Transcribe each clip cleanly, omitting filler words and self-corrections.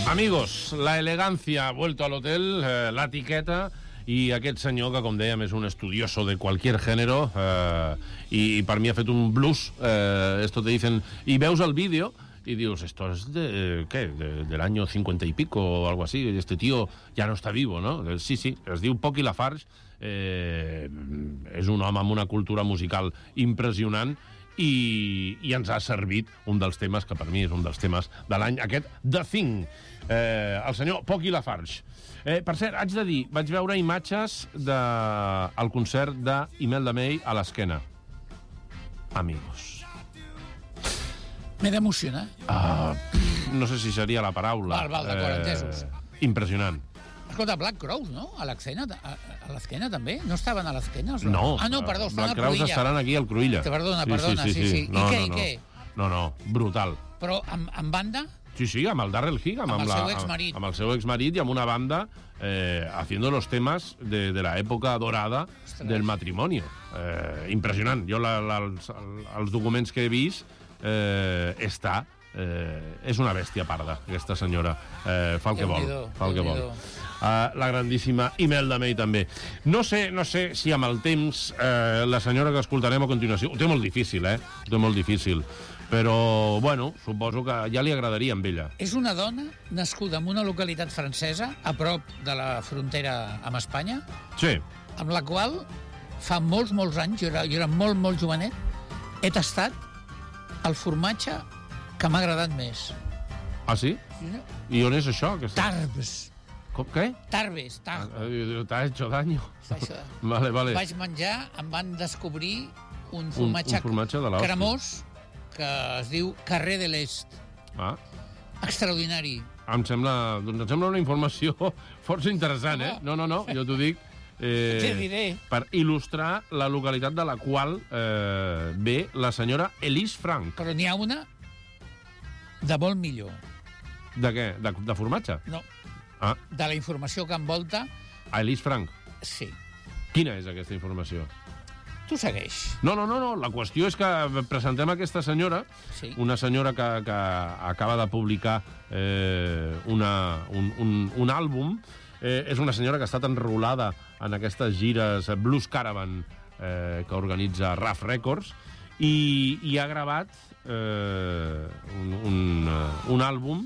Amigos, la elegancia ha vuelto al hotel, la etiqueta i aquest senyor que, com dèiem, és un estudioso de cualquier género i per mi ha fet un blues, esto te dicen, i veus el vídeo y dius, esto es de, ¿qué? Del año 50 y pico o algo así, este tío ya no está vivo, ¿no? Sí, es diu Pocky Lafarge, és un home amb una cultura musical impressionant i ens ha servit un dels temes que per mi és un dels temes de l'any, aquest The Thing, el senyor Pocky Lafarge. Per cert, haig de dir, vaig veure imatges del concert d'Imelda May a l'Esquena. Amigos. M'he d'emocionar. No sé si seria la paraula. Val, d'acord, entesos. Impressionant. Escolta, Black Crowes, no? A l'Esquena també? No estaven a l'Esquena? No. No, perdó, estan Black al Crowes Cruïlla. estaran aquí al Cruïlla. Perdona, sí. I què? No, brutal. Però amb banda? Sí, amb el Darrell Higham. Amb el seu exmarit. Amb el seu exmarit i amb una banda haciendo los temas de la època dorada del matrimonio. Impressionant. Jo els documents que he vist està... és una bèstia parda, aquesta senyora. Fa el que vol. La grandíssima Imelda May també. No sé si amb el temps la senyora que escoltarem a continuació... Ho té molt difícil, Ho té molt difícil. Però, bueno, suposo que ja li agradaria amb ella. És una dona nascuda en una localitat francesa, a prop de la frontera amb Espanya, sí, amb la qual fa molts anys, jo era molt jovenet, he tastat el formatge que m'ha agradat més. Ah, sí? I on és això? Tarbes. Com, què? Tarbes. T'ha hecho daño. Vale. Vaig menjar, em van descobrir un formatge de l'hòstia, cremós que es diu Carré de l'Est. Extraordinari. Em sembla una informació força interessant, No, jo t'ho dic per il·lustrar la localitat de la qual ve la senyora Elise Frank. Però n'hi ha una de molt millor. De què? De formatge? No. De la informació que envolta... A Elise Frank? Sí. Quina és aquesta informació? Tu segueix. No, la qüestió és que presentem aquesta senyora, una senyora que acaba de publicar un àlbum. És una senyora que ha estat enrolada en aquestes gires Blues Caravan que organitza RAF Records i ha gravat un àlbum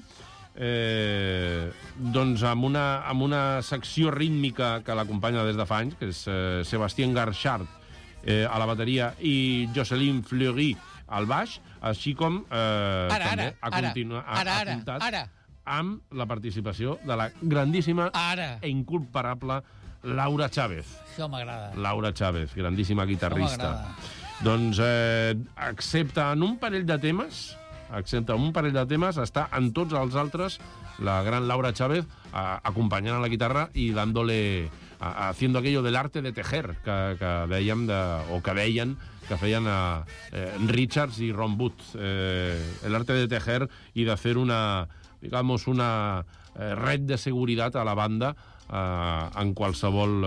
doncs amb una secció rítmica que l'acompanya des de fa anys, que és Sébastien Garchard a la bateria i Jocelyn Fleury al baix, així com també ha comptat amb la participació de la grandíssima e incomparable Laura Chávez. Això m'agrada. Laura Chávez, grandíssima guitarrista. Doncs, excepte en un parell de temes, està en tots els altres la gran Laura Chávez acompanyant a la guitarra i dándole, haciendo aquello del arte de tejer que dèiem, que deien que feien Richards i Ron Wood, el arte de tejer y de hacer una red de seguridad a la banda en qualsevol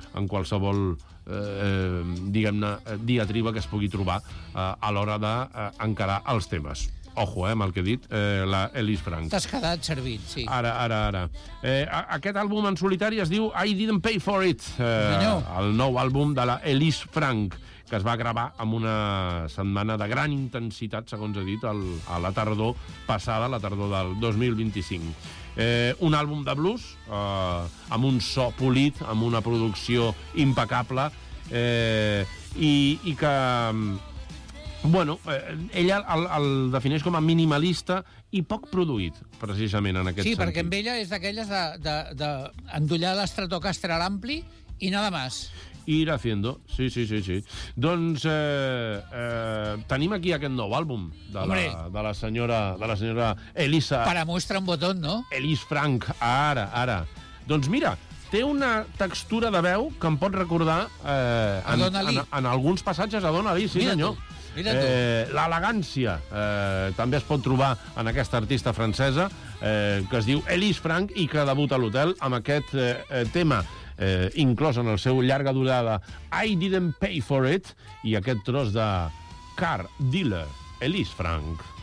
diguem-ne diatriba que es pugui trobar a l'hora d'encarar els temes. Ojo, amb el que he dit, la Elise Frank. T'has quedat servit, sí. Ara. Aquest àlbum en solitari es diu I Didn't Pay For It, el nou àlbum de la Elise Frank, que es va gravar amb una setmana de gran intensitat, segons he dit, a la tardor passada, la tardor del 2025. Un àlbum de blues, amb un so polit, amb una producció impecable, i que... Bueno, ella el defineix com a minimalista i poc produït, precisament, en aquest sentit. Sí, perquè amb ella és d'aquelles d'endollar l'Stratocaster a l'ampli i nada más. Ir haciendo, sí. Doncs tenim aquí aquest nou àlbum de la senyora Elisa... Para muestra un botón, ¿no? Elise Frank, ara. Doncs mira, té una textura de veu que em pot recordar en alguns passatges a Donna Lee, sí senyor. L'elegància també es pot trobar en aquesta artista francesa que es diu Elise Frank i que debuta a l'hotel amb aquest tema inclòs en el seu llarga durada I Didn't Pay For It i aquest tros de Car Dealer, Elise Frank.